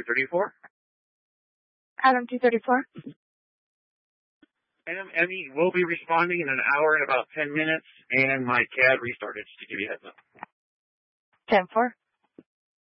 234. Adam 234. Adam, Emmy will be responding in an hour and about 10 minutes, and my CAD restarted, just to give you a heads up. 10-4.